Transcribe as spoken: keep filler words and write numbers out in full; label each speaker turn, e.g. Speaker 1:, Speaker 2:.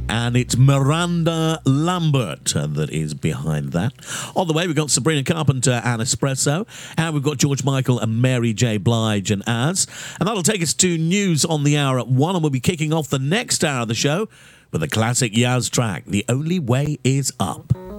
Speaker 1: and it's Miranda Lambert uh, that is behind that. On the way, we've got Sabrina Carpenter and Espresso, and we've got George Michael and Mary J. Blige and Az. And that'll take us to news on the hour at one, and we'll be kicking off the next hour of the show with a classic Yaz track, The Only Way Is Up.